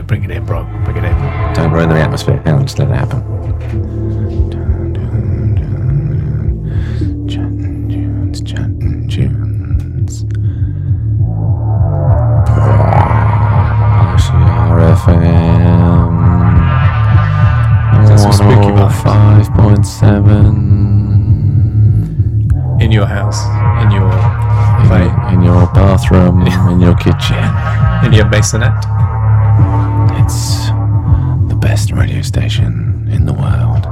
Bring it in, bro. Bring it in. Don't ruin the atmosphere. Hang on, just let it happen. Chatting Tunes. RFM. That's some spooky vibes. 5.7. In your house. In your In your bathroom. In your kitchen. in your masonette. It's the best radio station in the world.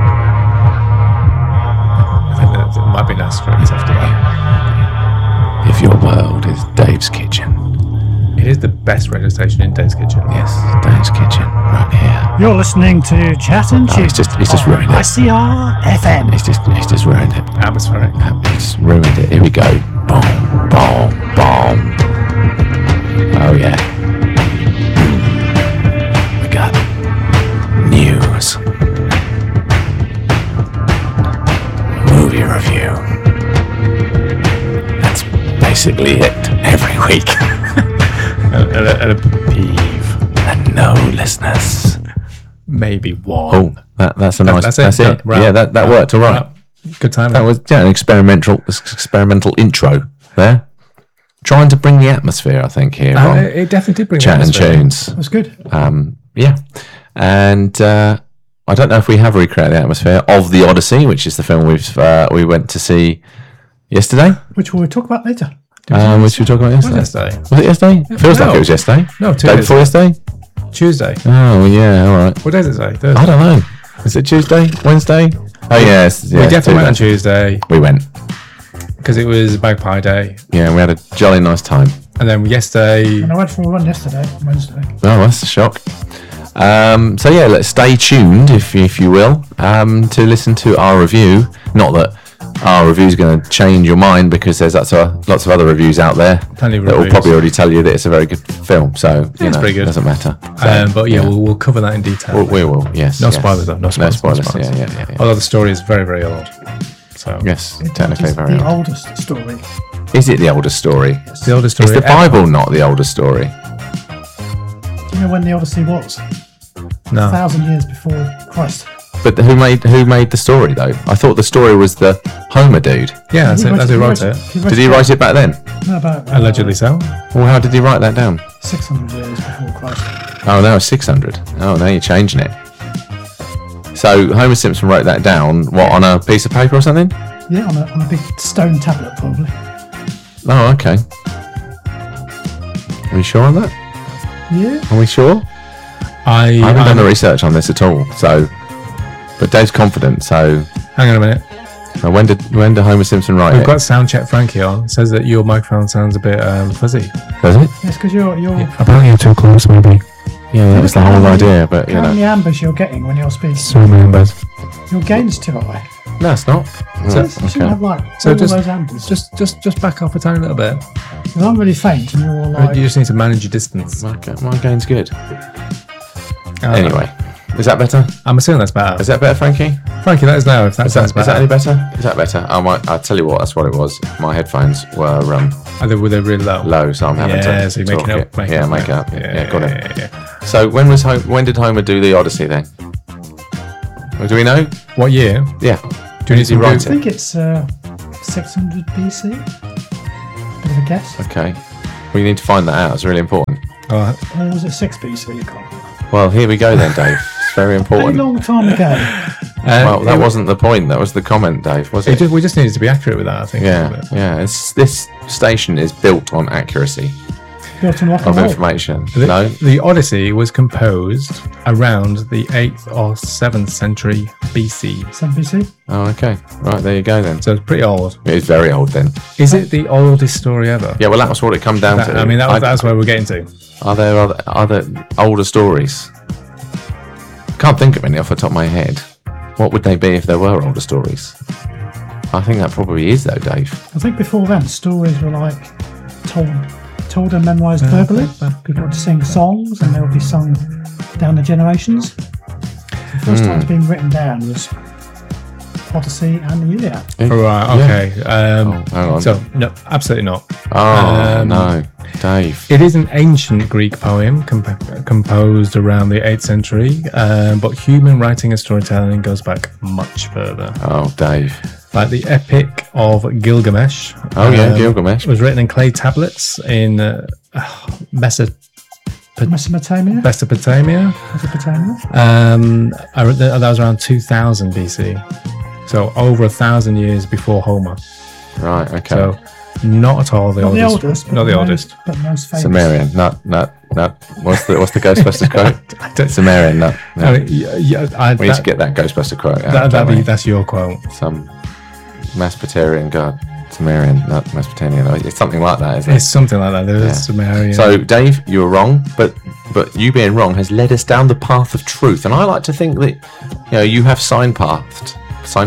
I think that it might be Nastro's after that. If your world is Dave's kitchen. It is the best radio station in Dave's Kitchen. Yes, Dave's kitchen, right here. You're listening to Chat and Tune. He's just ruined it. ICR FM. He's just ruined it. Atmospheric. He's ruined it. Here we go. Boom, boom, boom. Oh yeah. We got news. Movie review. That's basically it every week. And a peeve. And no listeners. Maybe one. Oh, that's a nice. That's That's it. it. Yeah, that worked all right. Good time. That was an experimental intro there. Trying to bring the atmosphere, I think, here on It definitely did bring Chat and atmosphere. Tunes. That's good. Yeah. And I don't know if we have recreated the atmosphere of The Odyssey, which is the film we went to see yesterday. Which we'll talk about later. Which we were talking about yesterday. Yesterday. Was it yesterday? Feels like it was yesterday. No, Day before yesterday? Tuesday. Oh, yeah, all right. What day is it today? Thursday. I don't know. Is it Tuesday? Wednesday? Oh, yes. Yeah, We definitely went on Tuesday. Tuesday We went. because it was Magpie Day. Yeah, we had a jolly nice time. And then yesterday, And I went for a run yesterday, Wednesday. Oh, that's a shock. So yeah, let's stay tuned, if you will, to listen to our review. Not that our review is going to change your mind, because there's lots of other reviews out there Plenty of that will reviews. probably already tell you that it's a very good film. So you know, pretty good. it doesn't matter. but yeah, we'll cover that in detail. we will. Yes. No yes. spoilers though. No spoilers. No spoilers. Yeah. Although the story is very, very old. So Yes, It technically is very the old. oldest story. Is it the oldest story? it's the oldest story. Is the ever. Bible not the oldest story? Do you know when the Odyssey was? No. 1,000 years before Christ. But who made the story though? I thought the story was the Homer dude. Yeah, that's He it. That's who wrote it. Did he write it back then? No, about Allegedly so. Well, how did he write that down? 600 years before Christ. Oh, now it's 600. Oh, now you're changing it. So Homer Simpson wrote that down, what, on a piece of paper or something? Yeah, on a big stone tablet, probably. Oh, okay. Are we sure on that? Yeah. Are we sure? I haven't done the I'm- research on this at all, so... But Dave's confident, so... Hang on a minute. When did Homer Simpson write We've it? got sound check Frankie on. It says that your microphone sounds a bit fuzzy. Does it? Yes, because you're Apparently you're too close, maybe. Yeah, that was the whole idea, but, you how many know... ambush you're getting when you're speaking. So many numbers. Your gain's too high. No, it's not. So, you shouldn't have like So all just- those ambushes. Just back off a tiny little bit. Because I'm really faint and you're all like... You just need to manage your distance. My game's good. Anyway, is that better? I'm assuming that's better. Is that better, Frankie? Frankie, let us know if that Is sounds that better. any better? Is that better? I'll tell you what, that's what it was. My headphones were Were they really low? low, so I'm having to Yeah, so you're making talk up. it. Make it up. Yeah, got it. Yeah. So when did Homer do the Odyssey then? Well, do we know? What year? Yeah. Do you need Did he to write I write it? think it's 600 BC. Bit of a guess. Okay. We need to find that out. It's really important. Oh, Or was it 6 BC? You can't. Well, here we go then, Dave. It's very A important. long time ago. Well, that wasn't the point. That was the comment, Dave, was it? we just needed to be accurate with that, I think. Yeah. This station is built on accuracy Built on rock and of roll. information. The, No? the Odyssey was composed around the 8th or 7th century BC. 7 BC. Oh, okay. Right, there you go then. So it's pretty old. It is very old then. Is it the oldest story ever? Yeah, well, that was what it come down to. I mean, that's where we're getting to. Are there other older stories? Can't think of any off the top of my head. What would they be if there were older stories? I think that probably is though, Dave. I think before then, stories were like told and memorised verbally. People would sing songs and they would be sung down the generations. The first time it's been written down was Odyssey and the Iliad. Right, okay. hang on. So, no, absolutely not. Oh, no. Dave. It is an ancient Greek poem composed around the 8th century, but human writing and storytelling goes back much further. Oh, Dave. Like the Epic of Gilgamesh. Oh, yeah, Gilgamesh. It was written in clay tablets in Mesopotamia. Mesopotamia. That was around 2000 BC. So over 1,000 years before Homer. Right, okay. So not at all the Not oldest. the oldest. Not the oldest. But most famous. Sumerian. No. What's the Ghostbusters quote? Sumerian. No. I mean, We need to get that Ghostbuster quote out. That's your quote. Some Mesopotamian god. Sumerian, not Mesopotamian. It's something like that, isn't it? It's something like that. There's Sumerian. So, Dave, you were wrong, but you being wrong has led us down the path of truth. And I like to think that you have signposted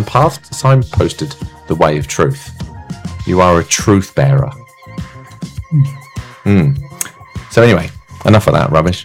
the way of truth. You are a truth bearer. So anyway, enough of that rubbish.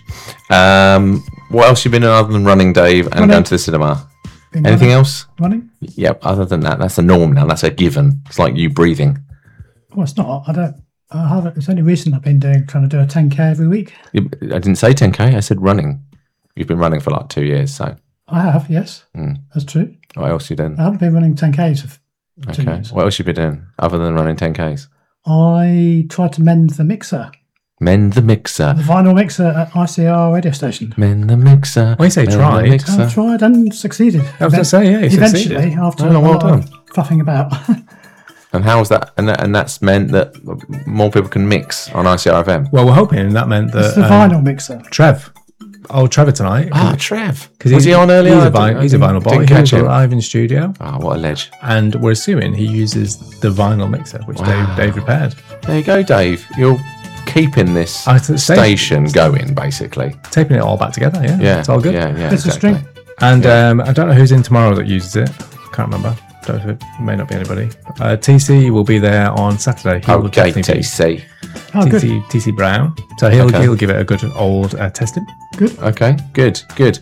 What else you been in other than running, Dave, and going to the cinema? Anything else? Running? Yep. Other than that, that's a norm now. That's a given. It's like you breathing. Well, it's not. I haven't. It's only recent I've been trying to do a 10k every week. I didn't say 10k. I said running. You've been running for like 2 years, so. I have, yes. That's true. What else you doing? I haven't been running 10k's for 2 Okay. years. What else you been doing other than running 10k's? I tried to mend the mixer, Mend the mixer. the vinyl mixer at ICR radio station. Mend the mixer. When you say mend the tried, mixer. I tried and succeeded. I was going to say, yeah, you Eventually, succeeded. after Oh, a well lot of done. fluffing about. And how was that? And that's meant that more people can mix on ICRFM. Well, we're hoping that meant that It's the vinyl mixer. Trevor tonight. Trev. Because Was he on earlier? He's a vinyl boy. Didn't He catch was him. live in studio, Oh, what a ledge. and we're assuming he uses the vinyl mixer, which Dave repaired. There you go, Dave. You're keeping this I was gonna say- station going, basically. Taping it all back together, yeah. Yeah. It's all good. Yeah, yeah. It's a exactly. string. And I don't know who's in tomorrow that uses it. Can't remember. It may not be anybody. TC will be there on Saturday. He will Okay, definitely be. TC. Oh, good. TC Brown. So he'll Okay. he'll give it a good old testing. Good. Okay, good.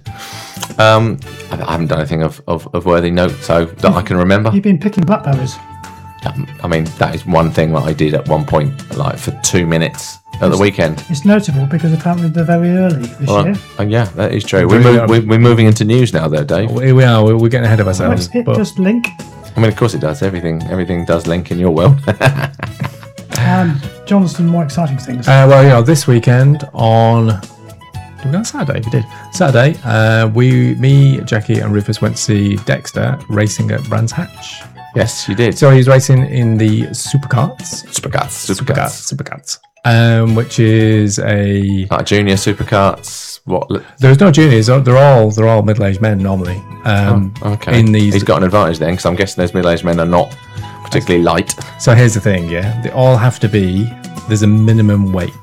I haven't done anything of worthy note, so that I can remember. You've been picking blackberries. I mean, that is one thing that I did at one point, like for 2 minutes at the weekend. It's notable because apparently they're very early this year. Yeah, that is true. Really We're moving into news now, though, Dave. Here we are. We're getting ahead of ourselves. It But just link. I mean, of course it does. Everything does link in your world. Johnston, more exciting things. this weekend on. Did we go on Saturday? We did. Saturday, me, Jackie, and Rufus went to see Dexter racing at Brands Hatch. Yes, you did. So he's racing in the Supercarts. Supercarts. Which is a. Like junior supercarts. What? There's no juniors. They're all middle-aged men normally. Okay. In these. He's got an advantage then, because I'm guessing those middle-aged men are not particularly light. So here's the thing, yeah. They all have to be. There's a minimum weight.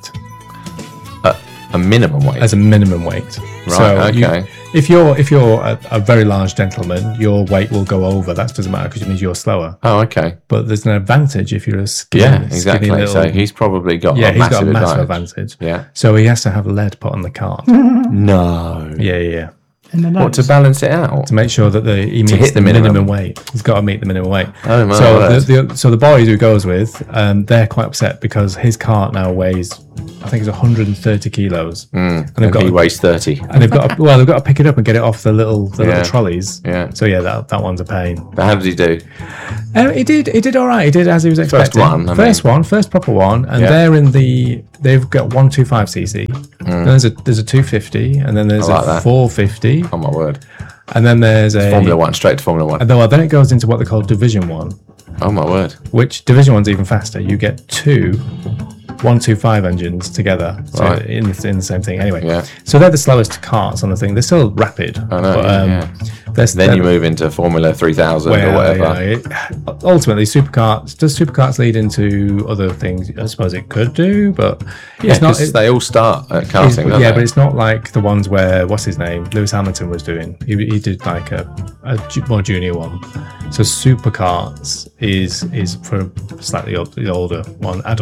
A minimum weight. As a minimum weight. Right, So okay. if you're a very large gentleman, your weight will go over. That doesn't matter because it means you're slower. Oh, okay. But there's an advantage if you're a skinny. Yeah, exactly. Skinny little, So he's probably got yeah, a he's got a massive massive advantage. advantage. Yeah. So he has to have lead put on the cart. No. Yeah. In the What, notes. to balance it out? To make sure that he meets hit the the minimum. minimum weight. He's got to meet the minimum weight. Oh, my so word. the boys who goes with, they're quite upset because his cart now weighs, I think it's 130 kilos, and And he weighs 30. and they've got to pick it up and get it off the little trolleys. Yeah. So yeah, that one's a pain. But how did he do? He did all right. He did as he was expecting. First proper one, and Yeah. they've got 125cc. Then there's a 250, and then there's I like a that. 450, Oh, my word. and then there's a Formula 1, straight to Formula 1. and then it goes into what they call Division 1, Oh, my word. which Division 1's even faster. You get two 125 engines together, so Right. in the same thing. Anyway, Yeah. so they're the slowest carts on the thing. They're still rapid. I know, but, yeah. Then you move into Formula 3000 or whatever. Ultimately, supercarts. Does supercarts lead into other things? I suppose it could do, but Yeah, it's not. because they all start at karting, don't Yeah, they? but it's not like the ones where what's his name, Lewis Hamilton was doing. He did like a more junior one. So supercarts is for slightly older one, adults.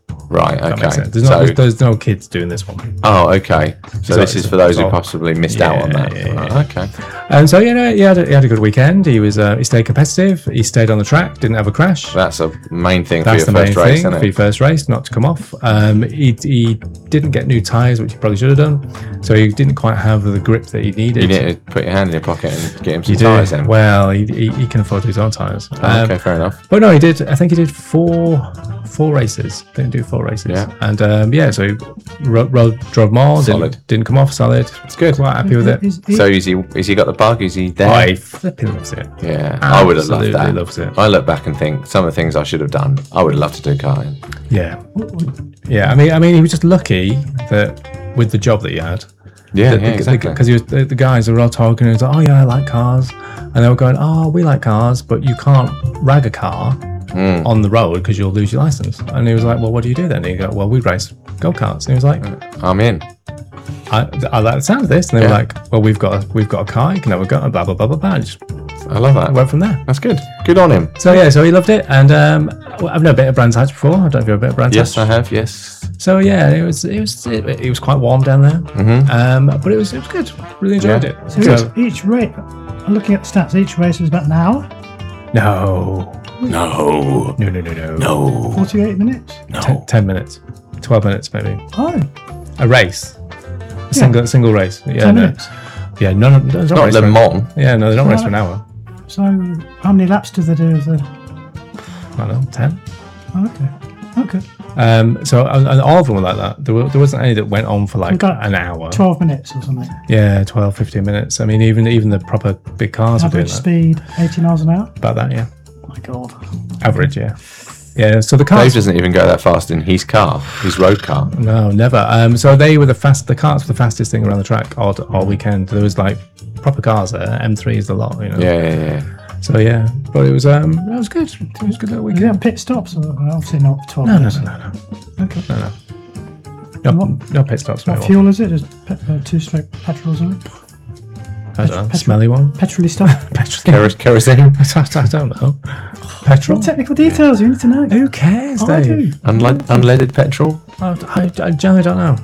Right. That Okay. makes sense. So, There's no kids doing this one. oh, okay. So this is for those who so- possibly missed out on that. Yeah. Right, okay. And so he had a good weekend. He stayed competitive. He stayed on the track. Didn't have a crash. That's a main thing That's for the your main first race, thing isn't for your it? first race, not to come off. He didn't get new tyres, which he probably should have done. So he didn't quite have the grip that he needed. You need to put your hand in your pocket and get him some You do. tyres in. Well, he can afford his own tyres. Okay, fair enough. But no, he did. I think he did four races. Didn't do 4 races. Yeah. And so he drove more. Solid. Didn't come off. Solid. It's good. Quite happy with it. So is he got the bug? Is he there? Oh, he flipping loves it. Yeah, I would have loved Absolutely that. loves it. I look back and think some of the things I should have done. I would have loved to do karting. Yeah. Yeah. I mean, he was just lucky that with the job that he had. Yeah, exactly. Because the guys were all talking and he was like, oh yeah, I like cars. And they were going, oh, we like cars, but you can't rag a car on the road because you'll lose your license. And he was like, well, what do you do then? And he go, well, we race go-karts. And he was like, I'm in. I like the sound of this. And they were Yeah. like, well, we've got a car, you can have a go, and blah, blah, blah, blah, blah. And just I love that. went from there. That's good. Good on him. So yeah, so he loved it. And I've never been to Brands Hatch before. I don't know if you've ever been to Brands Yes, Hatch. I have. Yes. So yeah, it was quite warm down there. But it was good. Really enjoyed Yeah. it. So each race, I'm looking at the stats, each race was about an hour, No. No. 48 minutes. 10 minutes. 12 minutes maybe. Oh, A race. A single race. Yeah, 10 no. minutes. Yeah, no, there's Not Le Mans. Yeah, no, they don't race for an hour. So, how many laps do they do of the. I don't know, 10. Oh, okay. So and all of them were like that. There wasn't any that went on for like We got an hour. 12 minutes or something. Yeah, 12, 15 minutes. I mean, even the proper big cars were doing Average that. speed, 80 miles an hour. About that, yeah. Oh my God. Average, yeah. Yeah, so the Dave cars... doesn't even go that fast in his car, his road car. No, never. So they were the cars were the fastest thing around the track all weekend. There was like proper cars there. M3 is the lot, you know. Yeah. So yeah, but it was good. It was a good little You weekend. have pit stops? Or obviously not 12 No. minutes. No. Okay. No pit stops. What No. fuel is it? Just two-stroke petrol or something? I don't know. Smelly one. Petrol stuff? Petrol. Kerosene? I don't know. Petrol. What technical details you need to know? Who cares, I Dave? do. Unleaded petrol? I generally don't know.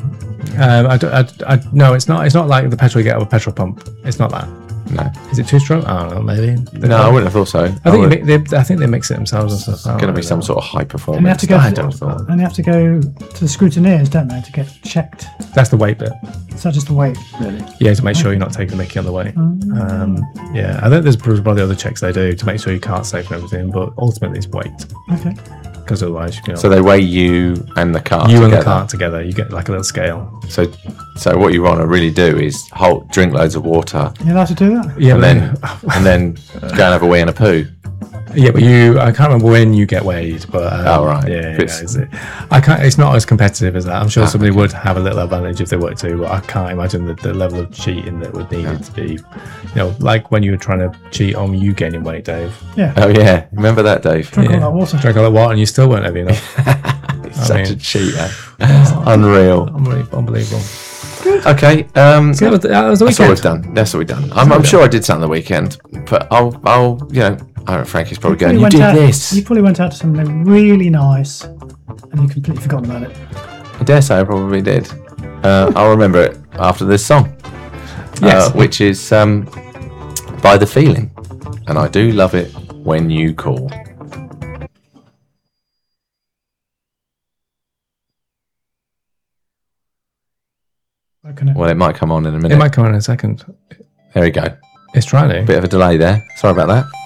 No, it's not. It's not like the petrol you get out of a petrol pump. It's not that. No. Is it 2-stroke? I don't know. Maybe. No, I wouldn't have thought so. I think they mix it themselves and stuff. It's going to be some sort of high And you have performance. to go. I don't know. And you have to go to the scrutineers, don't they, to get checked? That's the weight bit. Is that just the weight, really? Yeah, to make sure you're not taking the mickey on the way. Yeah, I think there's probably other checks they do to make sure you can't safe and everything, but ultimately it's weight Okay. because otherwise, So they weigh you and the car you together. and the cart together, you get like a little scale. So what you want to really do is drink loads of water You're allowed to do that? Yeah, and then go and have a wee and a poo. yeah, but I can't remember when you get weighed, but Oh, right. yeah, It's- it's not as competitive as that. I'm sure somebody would have a little advantage if they were to, but I can't imagine the level of cheating that would need it to be, like when you were trying to cheat on you gaining weight, Dave. Yeah. Oh yeah, remember that, Dave? Drink all that water. Drank all that water and you still weren't heavy enough. Such a mean- cheater. Unreal. Unbelievable. Okay. So that was the That's what weekend. we've done. That's what we've done. I'm sure I did something the weekend, but I don't know, Frankie's probably going, you did this. You probably went out to something really nice and you completely forgotten about it. I dare say I probably did. I'll remember it after this song. Yes. Which is By The Feeling. And I do love it when you call. Well, it might come on in a minute. It might come on in a second. There we go. It's trying to. Bit of a delay there. Sorry about that.